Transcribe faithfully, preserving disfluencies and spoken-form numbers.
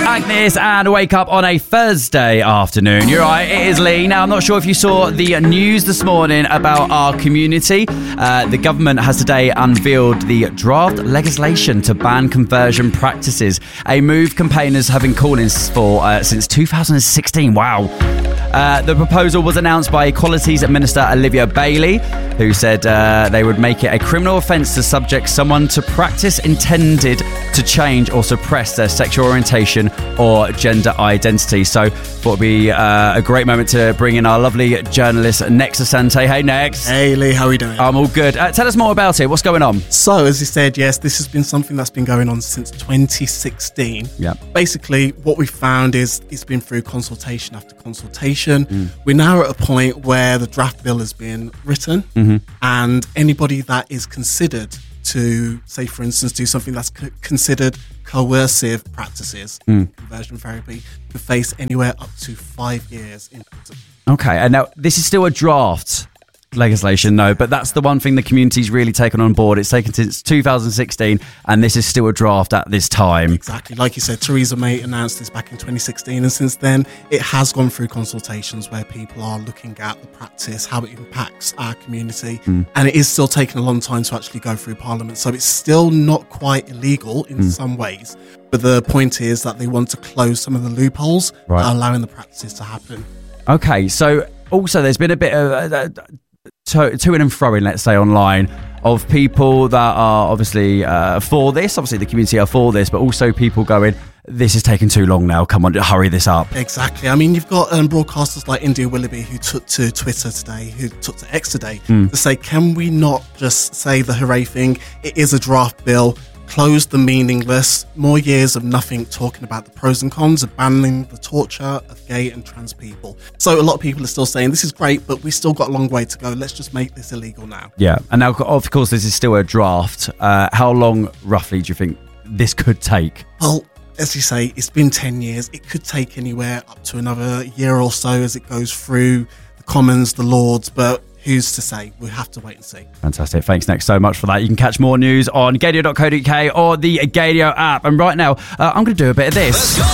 Agnes and Wake Up on a Thursday afternoon. You're right, it is Lee. Now, I'm not sure if you saw the news this morning about our community. Uh, the government has today unveiled the draft legislation to ban conversion practices, a move campaigners have been calling for uh, since two thousand sixteen. Wow. Uh, the proposal was announced by Equalities Minister Olivia Bailey, who said uh, they would make it a criminal offence to subject someone to practice intended to change or suppress their sexual orientation or gender identity. So thought it would be uh, a great moment to bring in our lovely journalist, Nex Asante. Hey, Nex. Hey, Lee. How are you doing? I'm all good. Uh, tell us more about it. What's going on? So, as you said, yes, this has been something that's been going on since twenty sixteen. Yeah. Basically, what we found is it's been through consultation after consultation. Mm. We're now at a point where the draft bill has been written, mm-hmm. and anybody that is considered to, say, for instance, do something that's c- considered coercive practices, mm. conversion therapy, could face anywhere up to five years in prison. Okay, and now this is still a draft legislation, no, but that's the one thing the community's really taken on board. It's taken since two thousand sixteen, and this is still a draft at this time. Exactly. Like you said, Theresa May announced this back in twenty sixteen, and since then it has gone through consultations where people are looking at the practice, how it impacts our community, mm. and it is still taking a long time to actually go through Parliament. So it's still not quite illegal in mm. some ways, but the point is that they want to close some of the loopholes right. that are allowing the practices to happen. Okay, so also there's been a bit of uh, to, to and froing, let's say, online of people that are obviously uh, for this. Obviously, the community are for this, but also people going, this is taking too long now. Come on, hurry this up. Exactly. I mean, you've got um, broadcasters like India Willoughby who took to Twitter today, who took to X today mm. to say, can we not just say the hooray thing? It is a draft bill. Close the meaningless, more years of nothing, talking about the pros and cons of banning the torture of gay and trans people. So a lot of people are still saying this is great, but we still got a long way to go. Let's just make this illegal now. Yeah, and now of course this is still a draft. Uh, how long roughly do you think this could take? Well, as you say, it's been ten years. It could take anywhere up to another year or so as it goes through the Commons, the Lords, but who's to say? We'll have to wait and see. Fantastic. Thanks, Nex, so much for that. You can catch more news on Gaydio dot co dot uk or the Gaydio app. And right now, uh, I'm going to do a bit of this.